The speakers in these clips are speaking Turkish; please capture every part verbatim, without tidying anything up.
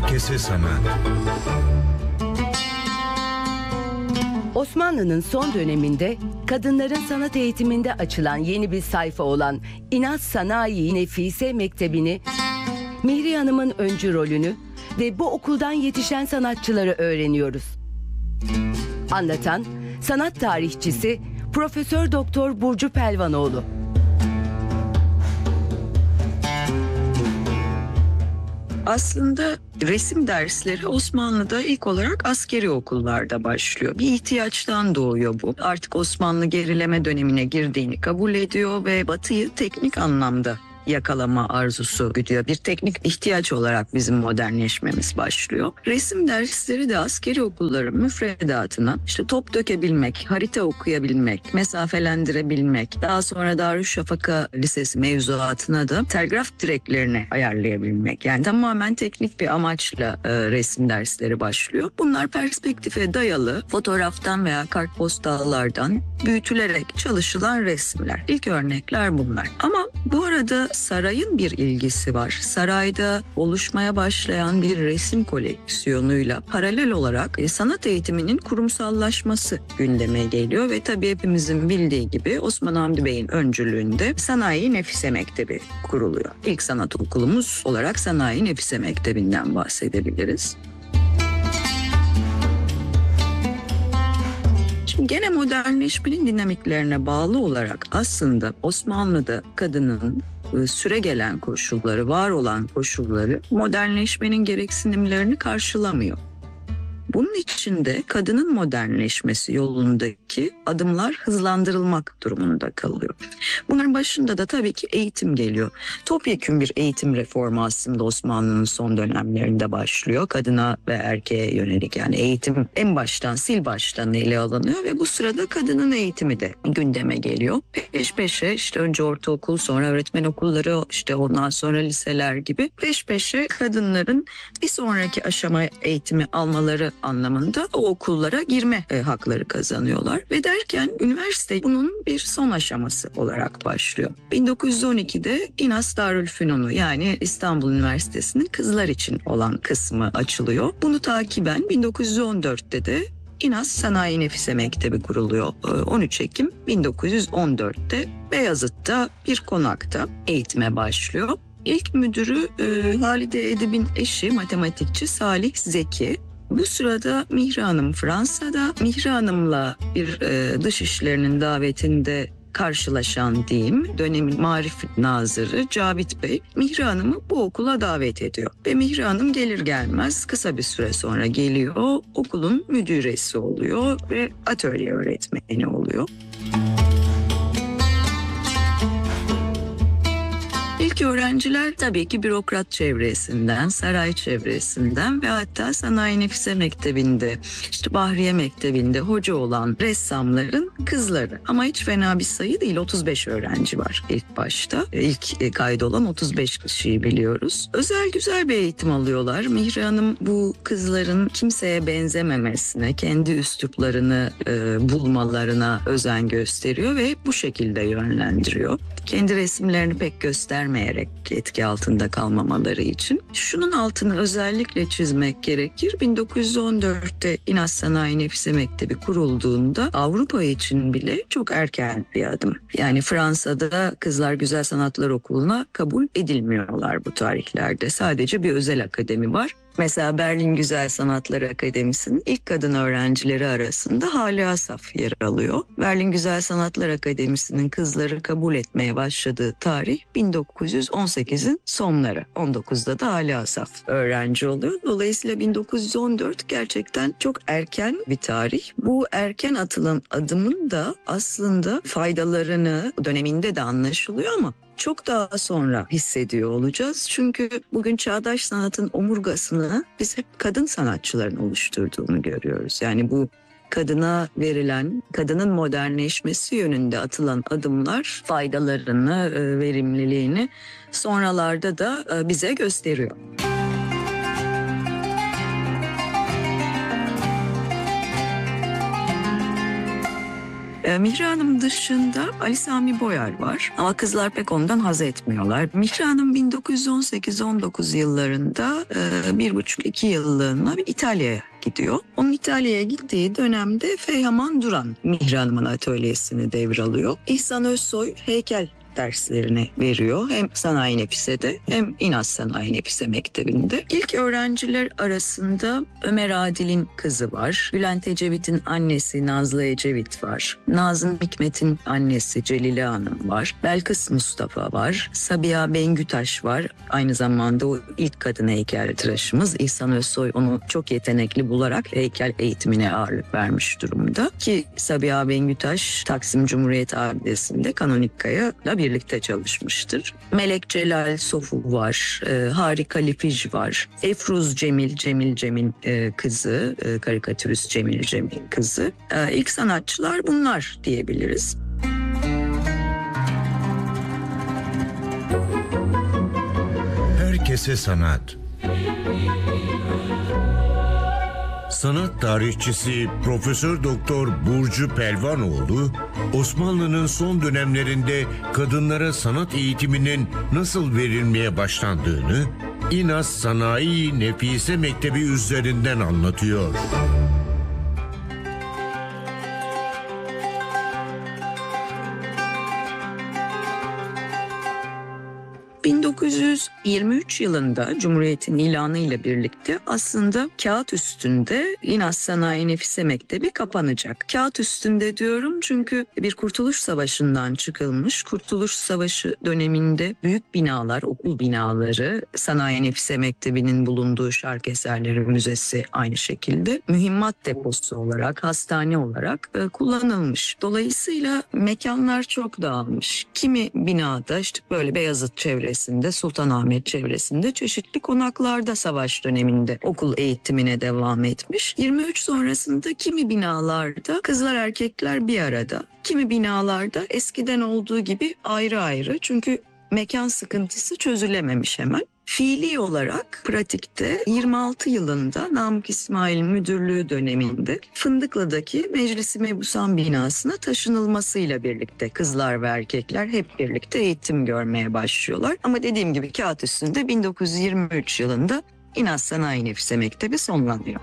Herkese sanat. Osmanlı'nın son döneminde kadınların sanat eğitiminde açılan yeni bir sayfa olan İnat Sanayi Nefise Mektebi'ni, Mihri Hanım'ın öncü rolünü ve bu okuldan yetişen sanatçıları öğreniyoruz. Anlatan sanat tarihçisi Profesör Doktor Burcu Pelvanoğlu. Aslında resim dersleri Osmanlı'da ilk olarak askeri okullarda başlıyor. Bir ihtiyaçtan doğuyor bu. Artık Osmanlı gerileme dönemine girdiğini kabul ediyor ve Batı'yı teknik anlamda yakalama arzusu güdüyor. Bir teknik ihtiyaç olarak bizim modernleşmemiz başlıyor. Resim dersleri de askeri okulların müfredatına işte top dökebilmek, harita okuyabilmek, mesafelendirebilmek, daha sonra Darüşşafaka Lisesi mevzuatına da telgraf direklerini ayarlayabilmek. Yani tamamen teknik bir amaçla e, resim dersleri başlıyor. Bunlar perspektife dayalı fotoğraftan veya kartpostallardan büyütülerek çalışılan resimler. İlk örnekler bunlar. Ama bu arada sarayın bir ilgisi var. Sarayda oluşmaya başlayan bir resim koleksiyonuyla paralel olarak e, sanat eğitiminin kurumsallaşması gündeme geliyor ve tabii hepimizin bildiği gibi Osman Hamdi Bey'in öncülüğünde Sanayi Nefise Mektebi kuruluyor. İlk sanat okulumuz olarak Sanayi Nefise Mektebi'nden bahsedebiliriz. Şimdi gene modernleşmenin dinamiklerine bağlı olarak aslında Osmanlı'da kadının süregelen koşulları, var olan koşulları modernleşmenin gereksinimlerini karşılamıyor. Bunun için de kadının modernleşmesi yolundaki adımlar hızlandırılmak durumunda kalıyor. Bunların başında da tabii ki eğitim geliyor. Topyekün bir eğitim reformu aslında Osmanlı'nın son dönemlerinde başlıyor. Kadına ve erkeğe yönelik, yani eğitim en baştan, sil baştan ele alınıyor ve bu sırada kadının eğitimi de gündeme geliyor. Peş peşe işte önce ortaokul, sonra öğretmen okulları, işte ondan sonra liseler gibi peş peşe kadınların bir sonraki aşama eğitimi almaları anlamında o okullara girme e, hakları kazanıyorlar. Ve derken üniversite bunun bir son aşaması olarak başlıyor. bin dokuz yüz on ikide İnas Darülfünunu, yani İstanbul Üniversitesi'nin kızlar için olan kısmı açılıyor. Bunu takiben bin dokuz yüz on dörtte de İnas Sanayi Nefise Mektebi kuruluyor. on üç Ekim bin dokuz yüz on dörtte Beyazıt'ta bir konakta eğitime başlıyor. İlk müdürü e, Halide Edip'in eşi matematikçi Salih Zeki. Bu sırada Mihri Hanım Fransa'da. Mihri Hanım'la bir e, dış işlerinin davetinde karşılaşan diyeyim dönemin Marif Nazırı Cavit Bey Mihri Hanım'ı bu okula davet ediyor. Ve Mihri Hanım gelir gelmez kısa bir süre sonra geliyor, okulun müdüresi oluyor ve atölye öğretmeni oluyor. İlk öğrenciler tabii ki bürokrat çevresinden, saray çevresinden ve hatta Sanayi Nefise Mektebi'nde, işte Bahriye Mektebi'nde hoca olan ressamların kızları. Ama hiç fena bir sayı değil, otuz beş öğrenci var ilk başta. İlk kaydolan otuz beş kişiyi biliyoruz. Özel güzel bir eğitim alıyorlar. Mihri Hanım bu kızların kimseye benzememesine, kendi üsluplarını e, bulmalarına özen gösteriyor ve bu şekilde yönlendiriyor. Kendi resimlerini pek göstermeyerek etki altında kalmamaları için. Şunun altını özellikle çizmek gerekir. bin dokuz yüz on dörtte İnas Sanayi Nefise Mektebi kurulduğunda Avrupa için bile çok erken bir adım. Yani Fransa'da Kızlar Güzel Sanatlar Okulu'na kabul edilmiyorlar bu tarihlerde. Sadece bir özel akademi var. Mesela Berlin Güzel Sanatlar Akademisi'nin ilk kadın öğrencileri arasında Hale Asaf yer alıyor. Berlin Güzel Sanatlar Akademisi'nin kızları kabul etmeye başladığı tarih bin dokuz yüz on sekizin sonları. on dokuzda da Hale Asaf öğrenci oluyor. Dolayısıyla bin dokuz yüz on dört gerçekten çok erken bir tarih. Bu erken atılan adımın da aslında faydalarını döneminde de anlaşılıyor ama çok daha sonra hissediyor olacağız. Çünkü bugün çağdaş sanatın omurgasını biz hep kadın sanatçıların oluşturduğunu görüyoruz. Yani bu kadına verilen, kadının modernleşmesi yönünde atılan adımlar faydalarını, verimliliğini sonralarda da bize gösteriyor. E, Mihri Hanım dışında Ali Sami Boyar var ama kızlar pek ondan haz etmiyorlar. Mihri Hanım bin dokuz yüz on sekiz on dokuz yıllarında e, bir buçuk iki yıllığına İtalya'ya gidiyor. Onun İtalya'ya gittiği dönemde Feyhaman Duran Mihri Hanım'ın atölyesini devralıyor. İhsan Özsoy heykel derslerini veriyor. Hem Sanayi Nefise'de hem İnaz Sanayi Nefise Mektebi'nde. İlk öğrenciler arasında Ömer Adil'in kızı var. Bülent Ecevit'in annesi Nazlı Ecevit var. Nazım Hikmet'in annesi Celile Hanım var. Belkıs Mustafa var. Sabiha Bengütaş var. Aynı zamanda o ilk kadın heykeltıraşımız. İhsan Özsoy onu çok yetenekli bularak heykel eğitimine ağırlık vermiş durumda. Ki Sabiha Bengütaş Taksim Cumhuriyet Abidesi'nde Kanonikka'yla birlikte çalışmıştır. Melek Celal Sofu var. E, Harika Lipij var. Efruz Cemil, Cemil Cemil e, kızı, e, karikatürist Cemil Cemil kızı. E, ilk sanatçılar bunlar diyebiliriz. Herkese sanat. Sanat tarihçisi Profesör Doktor Burcu Pelvanoğlu, Osmanlı'nın son dönemlerinde kadınlara sanat eğitiminin nasıl verilmeye başlandığını İnaz Sanayi Nefise Mektebi üzerinden anlatıyor. bin dokuz yüz yirmi üç yılında Cumhuriyet'in ilanı ile birlikte aslında kağıt üstünde İnaz Sanayi Nefise Mektebi kapanacak. Kağıt üstünde diyorum çünkü bir Kurtuluş Savaşı'ndan çıkılmış. Kurtuluş Savaşı döneminde büyük binalar, okul binaları, Sanayi Nefise Mektebi'nin bulunduğu Şark Eserleri Müzesi aynı şekilde mühimmat deposu olarak, hastane olarak e, kullanılmış. Dolayısıyla mekanlar çok dağılmış. Kimi binada işte böyle Beyazıt çevresinde, Sultanahmet çevresinde çeşitli konaklarda savaş döneminde okul eğitimine devam etmiş. yirmi üç sonrasında kimi binalarda kızlar erkekler bir arada, kimi binalarda eskiden olduğu gibi ayrı ayrı çünkü mekan sıkıntısı çözülememiş hemen. Fiili olarak pratikte yirmi altı yılında Namık İsmail Müdürlüğü döneminde Fındıklı'daki Meclis-i Mebusan binasına taşınılmasıyla birlikte kızlar ve erkekler hep birlikte eğitim görmeye başlıyorlar. Ama dediğim gibi kağıt üstünde bin dokuz yüz yirmi üç yılında İnaz Sanayi Nefise Mektebi sonlanıyor.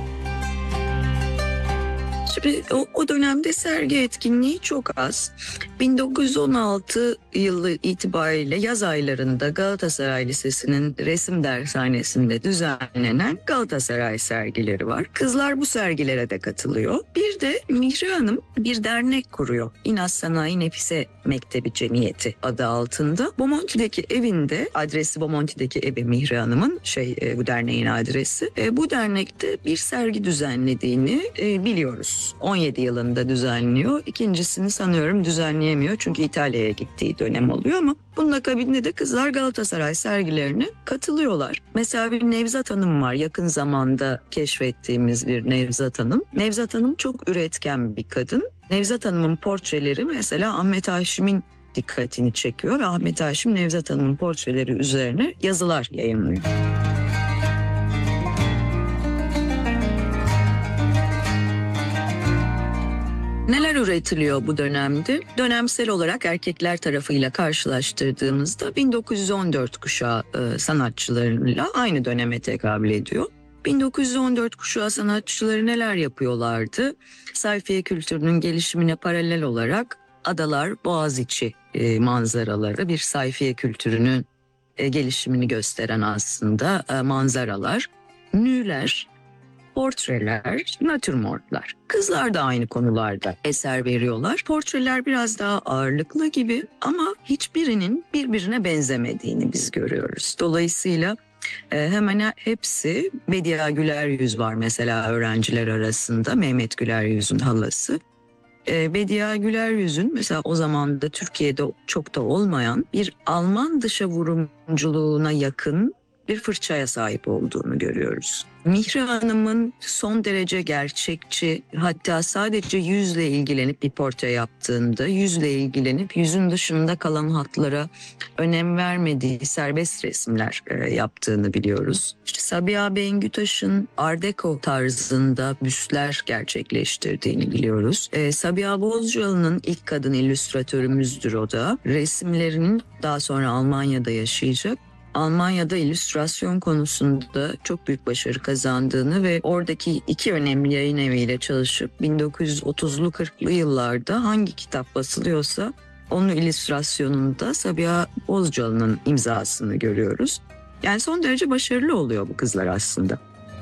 Şimdi o, o dönemde sergi etkinliği çok az. bin dokuz yüz on altı yılı itibariyle yaz aylarında Galatasaray Lisesi'nin resim dershanesinde düzenlenen Galatasaray sergileri var. Kızlar bu sergilere de katılıyor. Bir de Mihri Hanım bir dernek kuruyor. İnaz Sanayi Nefise Mektebi Cemiyeti adı altında. Bomonti'deki evinde, adresi Bomonti'deki evi Mihri Hanım'ın, şey bu derneğin adresi. Bu dernekte bir sergi düzenlediğini biliyoruz. on yedi yılında düzenliyor. İkincisini sanıyorum düzenleyemiyor çünkü İtalya'ya gittiği dönem oluyor ama bunun akabinde de kızlar Galatasaray sergilerine katılıyorlar. Mesela bir Nevzat Hanım var, yakın zamanda keşfettiğimiz bir Nevzat Hanım. Nevzat Hanım çok üretken bir kadın. Nevzat Hanım'ın portreleri mesela Ahmet Haşim'in dikkatini çekiyor ve Ahmet Haşim Nevzat Hanım'ın portreleri üzerine yazılar yayınlıyor. Neler üretiliyor bu dönemde? Dönemsel olarak erkekler tarafıyla karşılaştırdığımızda bin dokuz yüz on dört kuşağı e, sanatçılarıyla aynı döneme tekabül ediyor. bin dokuz yüz on dört kuşağı sanatçıları neler yapıyorlardı? Sayfiye kültürünün gelişimine paralel olarak adalar, Boğaziçi e, manzaraları, bir sayfiye kültürünün e, gelişimini gösteren aslında e, manzaralar, nüler, portreler, natürmortlar. Kızlar da aynı konularda eser veriyorlar. Portreler biraz daha ağırlıklı gibi ama hiçbirinin birbirine benzemediğini biz görüyoruz. Dolayısıyla e, hemen hepsi, Bediye Güleryüz var mesela öğrenciler arasında, Mehmet Güleryüz'ün halası. E, Bediye Güleryüz'ün mesela o zaman da Türkiye'de çok da olmayan bir Alman dışa vurumculuğuna yakın bir fırçaya sahip olduğunu görüyoruz. Mihri Hanım'ın son derece gerçekçi, hatta sadece yüzle ilgilenip bir portre yaptığında yüzle ilgilenip yüzün dışında kalan hatlara önem vermediği serbest resimler e, yaptığını biliyoruz. İşte Sabiha Bengütaş'ın Art Deco tarzında büstler gerçekleştirdiğini biliyoruz. Ee, Sabiha Bozcalı'nın ilk kadın illüstratörümüzdür o da. Resimlerinin daha sonra Almanya'da yaşayacak. Almanya'da illüstrasyon konusunda çok büyük başarı kazandığını ve oradaki iki önemli yayın eviyle çalışıp bin dokuz yüz otuzlu kırklı yıllarda hangi kitap basılıyorsa onun illüstrasyonunda Sabiha Bozcalı'nın imzasını görüyoruz. Yani son derece başarılı oluyor bu kızlar aslında.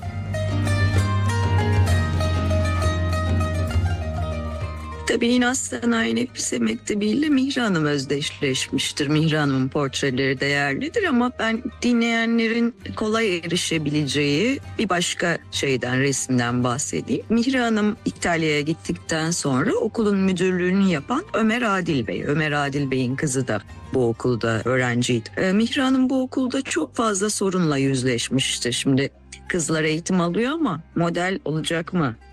Tabii İnat Sanayi Nefise Mektebi ile Mihri Hanım özdeşleşmiştir. Mihri Hanım'ın portreleri değerlidir ama ben dinleyenlerin kolay erişebileceği bir başka şeyden, resimden bahsedeyim. Mihri Hanım İtalya'ya gittikten sonra okulun müdürlüğünü yapan Ömer Adil Bey. Ömer Adil Bey'in kızı da bu okulda öğrenciydi. Ee, Mihri Hanım bu okulda çok fazla sorunla yüzleşmiştir. Şimdi kızlar eğitim alıyor ama model olacak mı?